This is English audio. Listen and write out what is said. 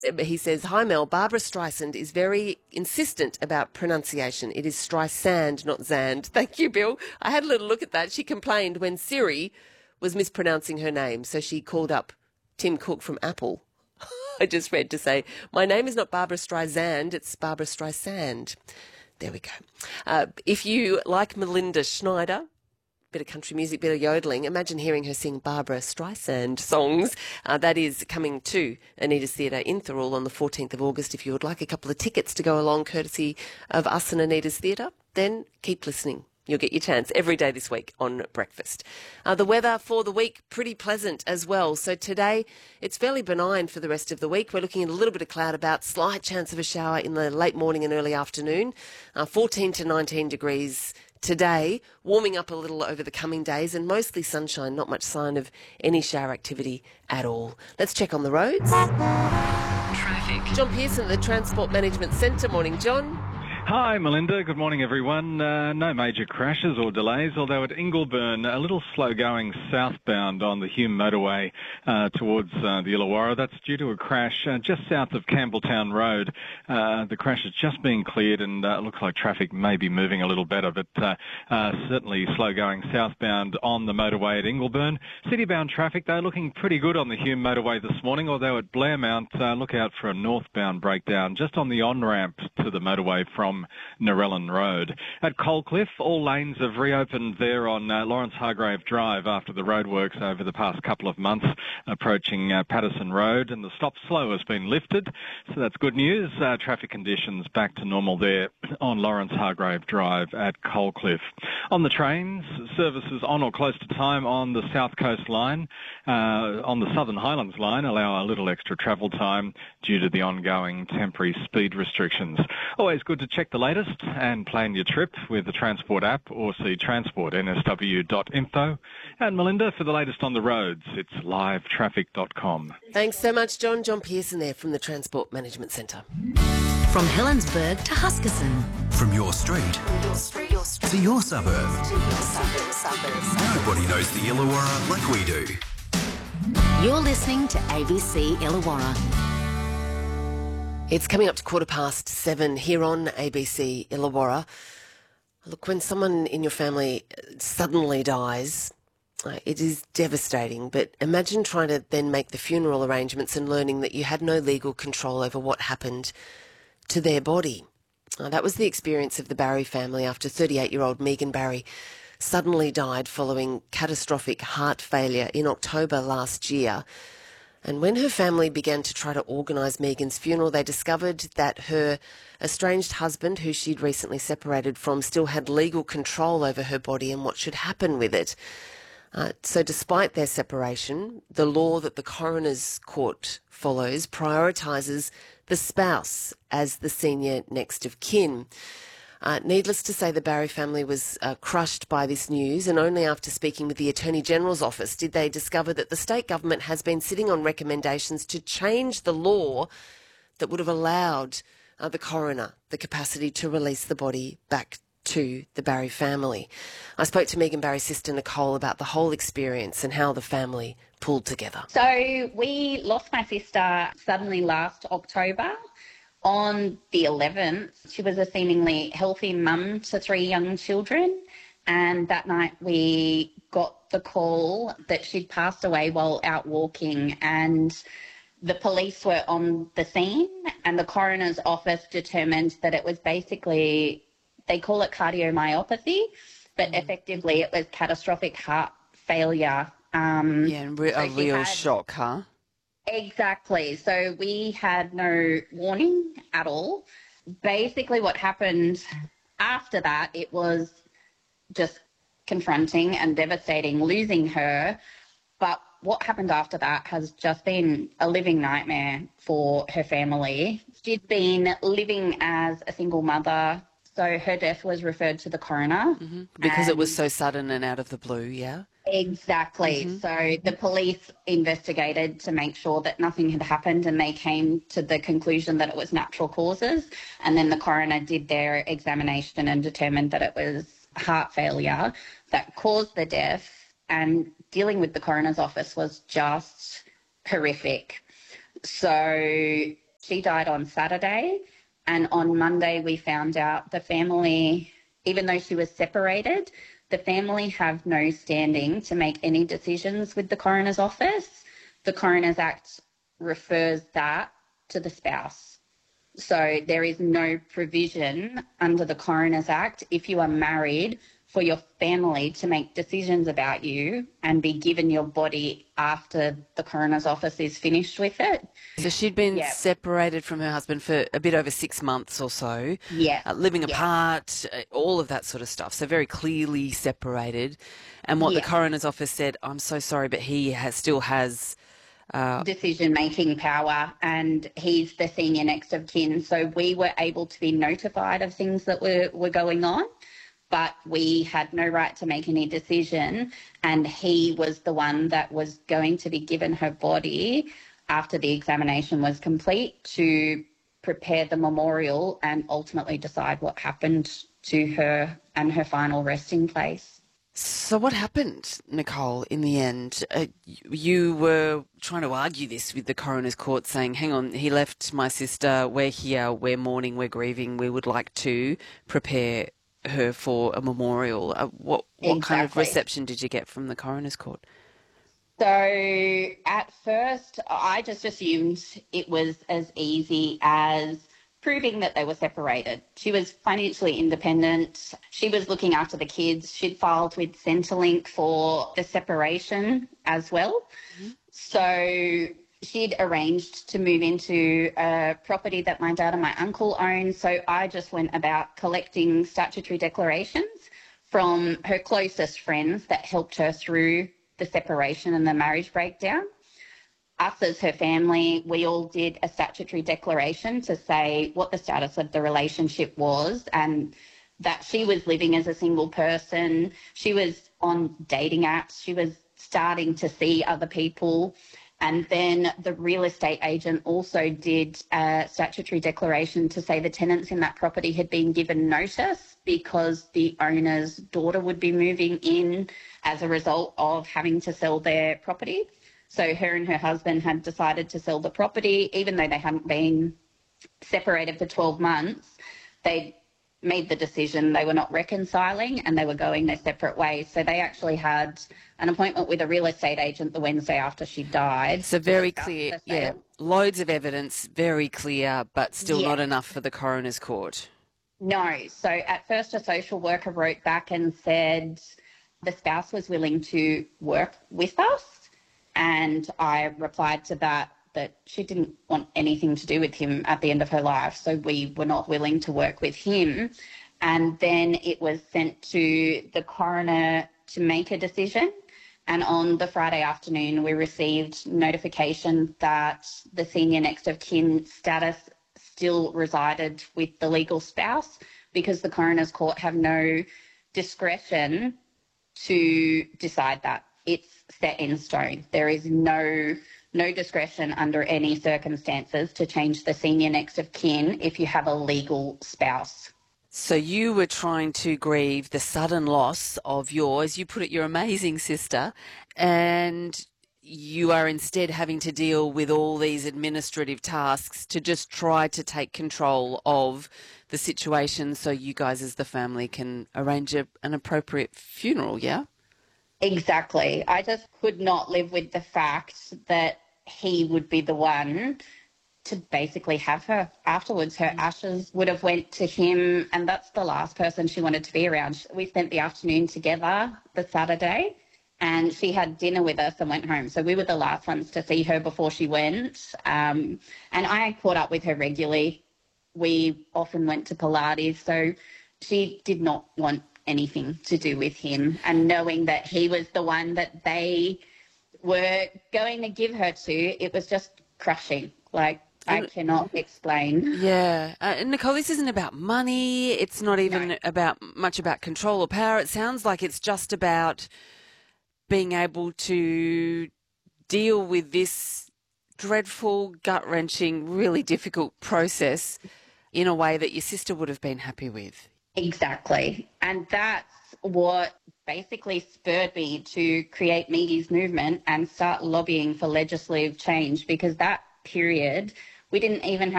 He says, "Hi Mel, Barbara Streisand is very insistent about pronunciation. It is Streisand, not Zand." Thank you, Bill. I had a little look at that. She complained when Siri was mispronouncing her name, so she called up Tim Cook from Apple. I just read to say, "My name is not Barbara Streisand, it's Barbara Streisand." There we go. If you like Melinda Schneider, bit of country music, bit of yodeling. Imagine hearing her sing Barbara Streisand songs. That is coming to Anita's Theatre in Thirroul on the 14th of August. If you would like a couple of tickets to go along courtesy of us and Anita's Theatre, then keep listening. You'll get your chance every day this week on Breakfast. The weather for the week, pretty pleasant as well. So today, it's fairly benign for the rest of the week. We're looking at a little bit of cloud about, slight chance of a shower in the late morning and early afternoon. 14 to 19 degrees today, warming up a little over the coming days, and mostly sunshine, not much sign of any shower activity at all. Let's check on the roads. Traffic. John Pearson, the Transport Management Centre. Morning, John. Hi, Melinda. Good morning, everyone. No major crashes or delays, although at Ingleburn, a little slow going southbound on the Hume motorway towards the Illawarra. That's due to a crash just south of Campbelltown Road. The crash is just being cleared and it looks like traffic may be moving a little better, but certainly slow going southbound on the motorway at Ingleburn. Citybound traffic, though, looking pretty good on the Hume motorway this morning, although at Blairmount, look out for a northbound breakdown just on the on-ramp to the motorway from Narellan Road. At Coalcliff, all lanes have reopened there on Lawrence Hargrave Drive after the roadworks over the past couple of months approaching Patterson Road, and the stop slow has been lifted, so that's good news. Traffic conditions back to normal there on Lawrence Hargrave Drive at Coalcliff. On the trains, services on or close to time on the South Coast line, on the Southern Highlands line allow a little extra travel time due to the ongoing temporary speed restrictions. Always good to check the latest and plan your trip with the Transport app or see transport.nsw.info. And Melinda, for the latest on the roads, it's livetraffic.com. Thanks so much, John. John Pearson there from the Transport Management Centre. From Helensburgh to Huskisson. From your street to your suburb. Nobody knows the Illawarra like we do. You're listening to ABC Illawarra. It's coming up to 7:15 here on ABC Illawarra. Look, when someone in your family suddenly dies, it is devastating, but imagine trying to then make the funeral arrangements and learning that you had no legal control over what happened to their body. That was the experience of the Barry family after 38-year-old Megan Barry suddenly died following catastrophic heart failure in October last year. And when her family began to try to organise Megan's funeral, they discovered that her estranged husband, who she'd recently separated from, still had legal control over her body and what should happen with it. So despite their separation, the law that the coroner's court follows prioritises the spouse as the senior next of kin. Needless to say, the Barry family was crushed by this news, and only after speaking with the Attorney General's office did they discover that the state government has been sitting on recommendations to change the law that would have allowed the coroner the capacity to release the body back to the Barry family. I spoke to Megan Barry's sister Nicole about the whole experience and how the family pulled together. So we lost my sister suddenly last October. On the 11th, she was a seemingly healthy mum to 3 young children, and that night we got the call that she'd passed away while out walking, and the police were on the scene, and the coroner's office determined that it was basically, they call it cardiomyopathy, but effectively it was catastrophic heart failure. A real shock, huh? Exactly. So we had no warning at all. Basically what happened after that, it was just confronting and devastating losing her. But what happened after that has just been a living nightmare for her family. She'd been living as a single mother, so her death was referred to the coroner. Mm-hmm. Because it was so sudden and out of the blue, yeah? Exactly. Mm-hmm. So the police investigated to make sure that nothing had happened, and they came to the conclusion that it was natural causes. And then the coroner did their examination and determined that it was heart failure that caused the death. And dealing with the coroner's office was just horrific. So She died on Saturday, and on Monday we found out the family, even though she was separated, the family have no standing to make any decisions with the coroner's office. The Coroner's Act refers that to the spouse. So there is no provision under the Coroner's Act, if you are married, for your family to make decisions about you and be given your body after the coroner's office is finished with it. So she'd been separated from her husband for a bit over 6 months or so, living apart, all of that sort of stuff. So very clearly separated. And what the coroner's office said, I'm so sorry, but he still has decision-making power, and he's the senior next of kin. So we were able to be notified of things that were going on, but we had no right to make any decision, and he was the one that was going to be given her body after the examination was complete to prepare the memorial and ultimately decide what happened to her and her final resting place. So what happened, Nicole, in the end? You were trying to argue this with the coroner's court, saying, hang on, he left my sister, we're here, we're mourning, we're grieving, we would like to prepare her for a memorial. What kind of reception did you get from the coroner's court? So at first I just assumed it was as easy as proving that they were separated. She was financially independent. She was looking after the kids. She'd filed with Centrelink for the separation as well. Mm-hmm. So she'd arranged to move into a property that my dad and my uncle owned. So I just went about collecting statutory declarations from her closest friends that helped her through the separation and the marriage breakdown. Us as her family, we all did a statutory declaration to say what the status of the relationship was and that she was living as a single person. She was on dating apps. She was starting to see other people. And then the real estate agent also did a statutory declaration to say the tenants in that property had been given notice because the owner's daughter would be moving in as a result of having to sell their property. So her and her husband had decided to sell the property, even though they hadn't been separated for 12 months. They made the decision they were not reconciling and they were going their separate ways. So they actually had an appointment with a real estate agent the Wednesday after she died. So very clear, loads of evidence, very clear, but still not enough for the coroner's court. No. So at first a social worker wrote back and said the spouse was willing to work with us. And I replied to that she didn't want anything to do with him at the end of her life, so we were not willing to work with him. And then it was sent to the coroner to make a decision. And on the Friday afternoon, we received notification that the senior next of kin status still resided with the legal spouse because the coroner's court have no discretion to decide that. It's set in stone. There is no discretion under any circumstances to change the senior next of kin if you have a legal spouse. So you were trying to grieve the sudden loss of yours, you put it, your amazing sister, and you are instead having to deal with all these administrative tasks to just try to take control of the situation so you guys as the family can arrange an appropriate funeral, yeah? Exactly. I just could not live with the fact that he would be the one to basically have her afterwards. Her ashes would have went to him, and that's the last person she wanted to be around. We spent the afternoon together the Saturday, and she had dinner with us and went home. So we were the last ones to see her before she went. And I caught up with her regularly. We often went to Pilates, so she did not want anything to do with him, and knowing that he was the one that they were going to give her to, it was just crushing. Like, I cannot explain. Yeah. Nicole, this isn't about money. It's not even much about control or power. It sounds like it's just about being able to deal with this dreadful, gut-wrenching, really difficult process in a way that your sister would have been happy with. Exactly. And that's what basically spurred me to create Miggy's movement and start lobbying for legislative change, because that period We didn't even have